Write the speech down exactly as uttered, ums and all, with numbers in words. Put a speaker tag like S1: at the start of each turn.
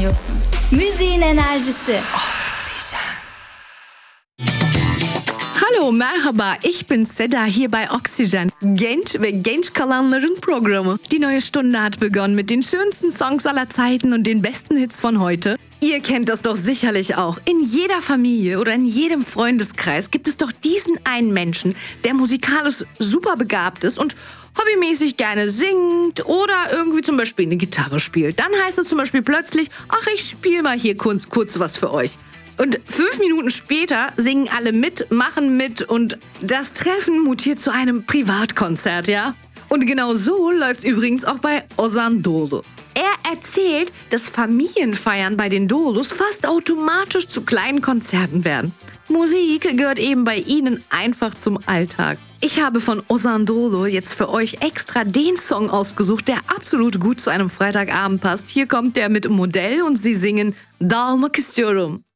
S1: dinliyorsun. Müziğin enerjisi.
S2: Hallo, merhaba, ich bin Seda hier bei Oxygen. Genç ve genç kalanların programı. Die neue Stunde hat begonnen mit den schönsten Songs aller Zeiten und den besten Hits von heute. Ihr kennt das doch sicherlich auch. In jeder Familie oder in jedem Freundeskreis gibt es doch diesen einen Menschen, der musikalisch super begabt ist und hobbymäßig gerne singt oder irgendwie zum Beispiel eine Gitarre spielt. Dann heißt es zum Beispiel plötzlich, ach, ich spiele mal hier kurz, kurz was für euch. Und fünf Minuten später singen alle mit, machen mit und das Treffen mutiert zu einem Privatkonzert, ja? Und genau so läuft's übrigens auch bei Ozan Doğulu. Er erzählt, dass Familienfeiern bei den Doğulus fast automatisch zu kleinen Konzerten werden. Musik gehört eben bei ihnen einfach zum Alltag. Ich habe von Ozan Doğulu jetzt für euch extra den Song ausgesucht, der absolut gut zu einem Freitagabend passt. Hier kommt der mit Modell und sie singen Dağılmak istiyorum.